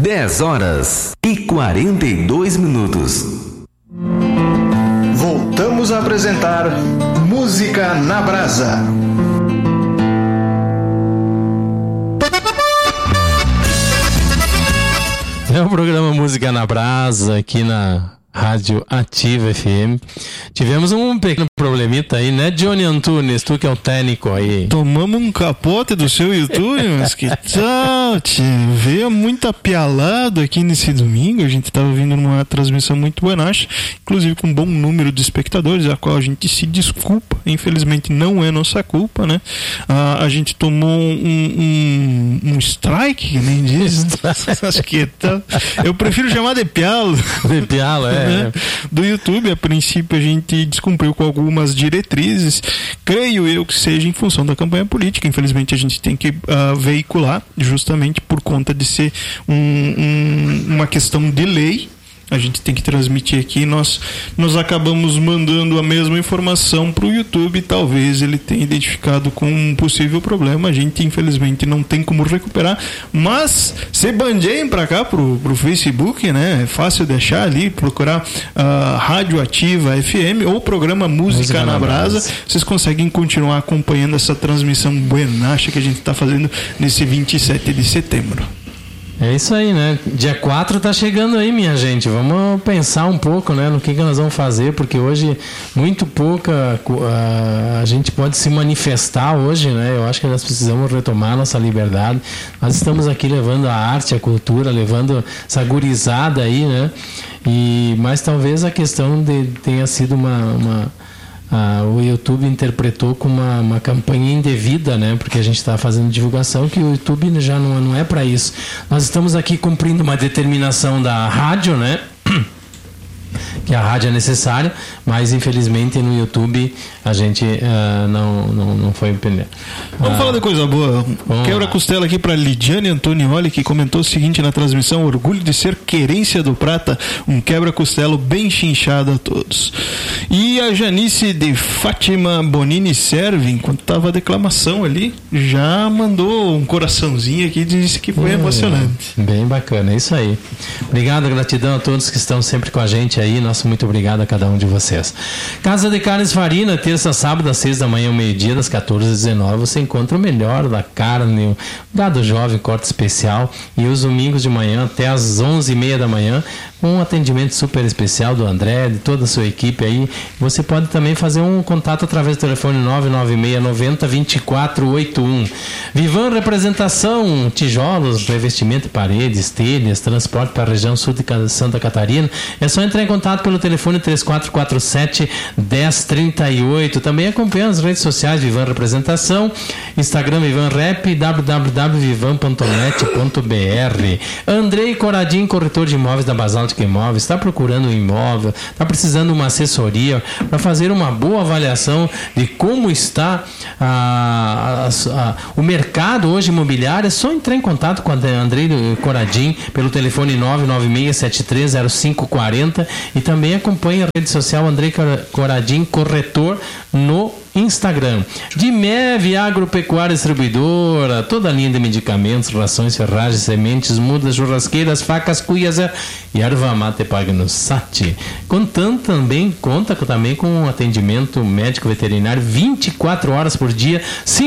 10h42. Voltamos a apresentar Música na Brasa. É o programa Música na Brasa aqui na Rádio Ativa FM. Tivemos um pequeno problemita aí, né, Johnny Antunes? Tu que é o técnico aí. Tomamos um capote do seu YouTube, mas que tal, tchê? Veio muito apialado aqui nesse domingo. A gente estava vindo numa transmissão muito boa, acho, inclusive com um bom número de espectadores, a qual a gente se desculpa. Infelizmente não é nossa culpa, né? A gente tomou um strike, que nem diz, né? Acho que tá. Eu prefiro chamar de pialo. De pialo, é. Do YouTube. A princípio a gente descumpriu com algumas diretrizes, creio eu que seja em função da campanha política. Infelizmente a gente tem que veicular, justamente por conta de ser uma questão de lei. A gente tem que transmitir aqui. Nós acabamos mandando a mesma informação para o YouTube. Talvez ele tenha identificado com um possível problema. A gente infelizmente não tem como recuperar, mas se bandeiem para cá pro Facebook, né? É fácil deixar ali, procurar Rádio Ativa FM ou programa Música na Brasa. Vocês conseguem continuar acompanhando essa transmissão buenacha que a gente está fazendo nesse 27 de setembro. É isso aí, né? Dia 4 tá chegando aí, minha gente. Vamos pensar um pouco, né, no que nós vamos fazer, porque hoje muito pouca a gente pode se manifestar hoje, né? Eu acho que nós precisamos retomar nossa liberdade. Nós estamos aqui levando a arte, a cultura, levando essa gurizada aí, né? Mas talvez a questão tenha sido o YouTube interpretou como uma campanha indevida, né? Porque a gente está fazendo divulgação que o YouTube já não é para isso. Nós estamos aqui cumprindo uma determinação da rádio, né? Que a rádio é necessária, mas infelizmente no YouTube a gente não foi empenhado. Vamos falar de coisa boa. Quebra-costela aqui para Lidiane Antonioli, que comentou o seguinte na transmissão: orgulho de ser querência do Prata, um quebra-costelo bem chinchado a todos. E a Janice de Fátima Bonini Serve, enquanto estava a declamação ali, já mandou um coraçãozinho aqui e disse que foi emocionante. Bem bacana, é isso aí. Obrigado, gratidão a todos que estão sempre com a gente aí. Nosso muito obrigado a cada um de vocês. Casa de Carnes Farina, terça, sábado, às 6 da manhã, ao meio-dia, das 14 às 19, você encontra o melhor da carne, o gado jovem, corte especial, e os domingos de manhã até às 11h30 da manhã, um atendimento super especial do André, de toda a sua equipe aí. Você pode também fazer um contato através do telefone 99690-2481. Vivan Representação, tijolos, revestimento de paredes, telhas, transporte para a região sul de Santa Catarina. É só entrar em contato pelo telefone 3447-1038. Também acompanha as redes sociais Vivan Representação, Instagram Vivan Rep, www.vivan.net.br. Andrei Coradim, corretor de imóveis da Basaltic Imóveis, está procurando um imóvel, está precisando de uma assessoria para fazer uma boa avaliação de como está o mercado hoje imobiliário. É só entrar em contato com a Andrei Coradim pelo telefone 996730540 e também acompanhe a rede social Andrei Coradim Corretor no Instagram. Dimev Agropecuária Distribuidora, toda a linha de medicamentos, rações, ferragens, sementes, mudas, churrasqueiras, facas, cuias e erva mate paga no SAT. Conta também com um atendimento médico veterinário 24 horas por dia,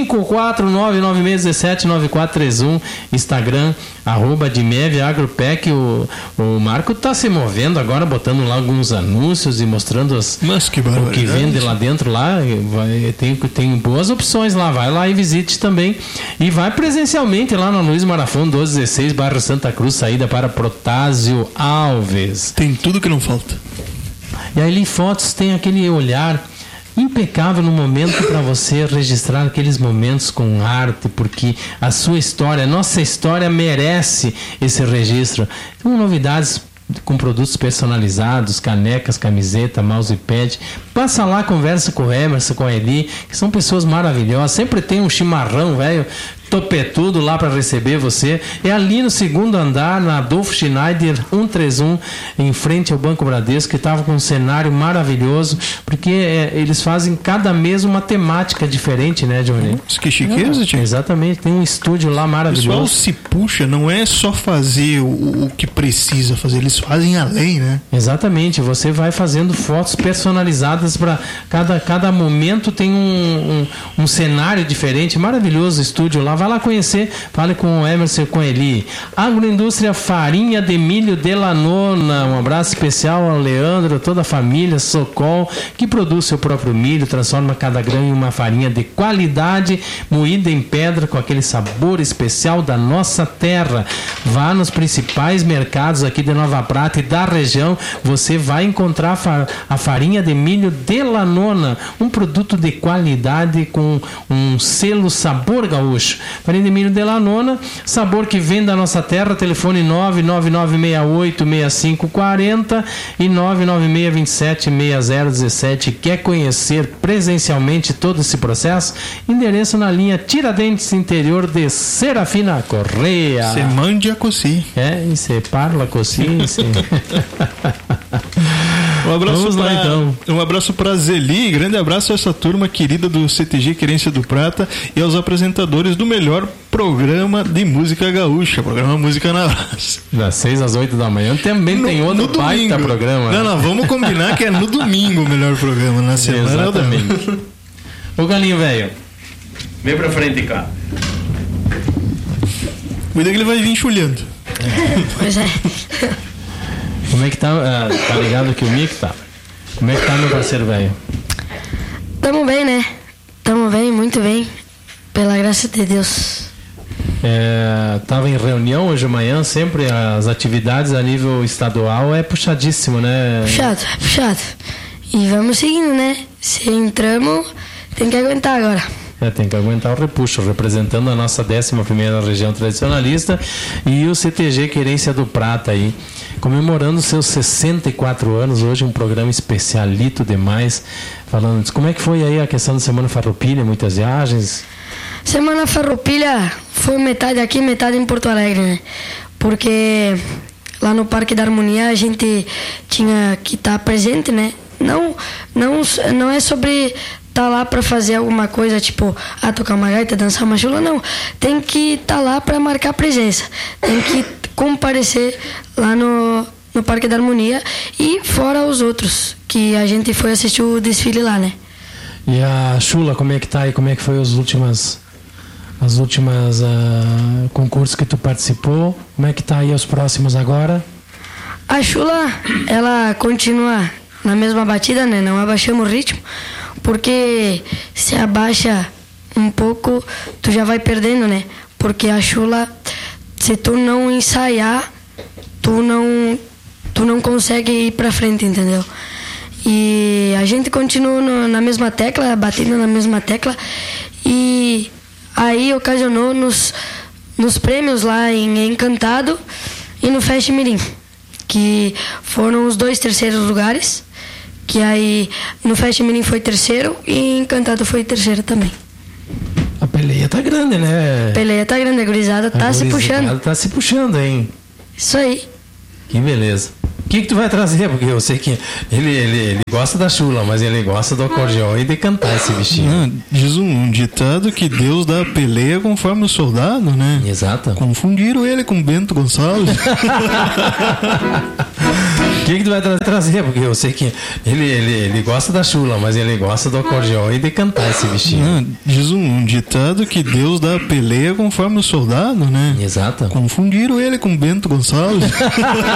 54996179431, Instagram @Dimev Agropec. O Marco está se movendo agora, botando lá alguns anúncios e mostrando o que vende lá dentro lá. Tem boas opções lá, vai lá e visite também. E vai presencialmente lá na Luiz Marafon 1216, bairro Santa Cruz, saída para Protásio Alves. Tem tudo que não falta. E aí Fotos tem aquele olhar impecável no momento para você registrar aqueles momentos com arte, porque a sua história, a nossa história merece esse registro. Tem novidades com produtos personalizados, canecas, camiseta, mousepad. Passa lá, conversa com o Emerson, com a Eli, que são pessoas maravilhosas. Sempre tem um chimarrão, velho, topetudo lá para receber você. É ali no segundo andar, na Adolfo Schneider 131, em frente ao Banco Bradesco, que estava com um cenário maravilhoso, porque eles fazem cada mês uma temática diferente, né, Johnny? Que chiqueza, tio. Exatamente, tem um estúdio lá maravilhoso. O pessoal se puxa, não é só fazer o que precisa fazer, eles fazem além, né? Exatamente, você vai fazendo fotos personalizadas para cada momento, tem um cenário diferente, maravilhoso o estúdio lá, vai lá conhecer, fale com o Emerson, com Eli. Agroindústria Farinha de Milho de Lanona, um abraço especial ao Leandro, toda a família Socol, que produz seu próprio milho, transforma cada grão em uma farinha de qualidade, moída em pedra com aquele sabor especial da nossa terra. Vá nos principais mercados aqui de Nova Prata e da região, você vai encontrar a farinha de milho de Lanona, um produto de qualidade com um selo sabor gaúcho. Farinha de milho de Lanona, sabor que vem da nossa terra. Telefone 999686540 e 996276017. Quer conhecer presencialmente todo esse processo? Endereço na linha Tiradentes, interior de Serafina Correia. Você mande a coci. E você parla coci. Um abraço para Zeli, grande abraço a essa turma querida do CTG Querência do Prata e aos apresentadores do melhor programa de música gaúcha, programa Música na Brasa. Das 6 às 8 da manhã também tem outro baita programa. Não, vamos combinar que é no domingo o melhor programa, na semana. Exatamente. Ô Galinho velho, vem pra frente cá. Cuida que ele vai vir chulhando. Pois é. Como é que tá? Tá ligado que o Mico tá? Como é que tá, meu parceiro velho? Tamo bem, né? Tamo bem, muito bem. Pela graça de Deus. Tava em reunião hoje de manhã, sempre as atividades a nível estadual é puxadíssimo, né? Puxado. E vamos seguindo, né? Se entramos, tem que aguentar agora. Tem que aguentar o repuxo, representando a nossa 11ª região tradicionalista e o CTG Querência do Prata aí, comemorando seus 64 anos, hoje um programa especialito demais, falando disso. Como é que foi aí a questão da Semana Farroupilha, muitas viagens? Semana Farroupilha foi metade aqui, metade em Porto Alegre, né? Porque lá no Parque da Harmonia a gente tinha que estar presente, né? Não é sobre tá lá para fazer alguma coisa, tipo, tocar uma gaita, dançar uma chula, não. Tem que estar lá para marcar presença. Tem que comparecer lá no Parque da Harmonia e fora os outros, que a gente foi assistir o desfile lá, né? E a chula, como é que tá aí? Como é que foi as últimas concursos que tu participou? Como é que tá aí os próximos agora? A chula, ela continua na mesma batida, né? Não abaixamos o ritmo, porque se abaixa um pouco, tu já vai perdendo, né? Porque a chula, se tu não ensaiar, tu não consegue ir pra frente, entendeu? E a gente continua na mesma tecla, batendo na mesma tecla, e aí ocasionou nos prêmios lá em Encantado e no Fest Mirim, que foram os 2 terceiros lugares. Que aí no Fest Mirim foi terceiro e Encantado foi terceiro também. A peleia tá grande, né? A peleia tá grande, a gurizada tá se puxando. Tá se puxando, hein? Isso aí. Que beleza. O que tu vai trazer? Porque eu sei que ele gosta da chula, mas ele gosta do acordeão e de cantar esse bichinho. Diz um ditado que Deus dá a peleia conforme o soldado, né? Exato. Confundiram ele com Bento Gonçalves. O que tu vai trazer? Porque eu sei que ele gosta da chula, mas ele gosta do acordeão e de cantar esse bichinho. Diz um ditado que Deus dá a peleia conforme o soldado, né? Exato. Confundiram ele com Bento Gonçalves.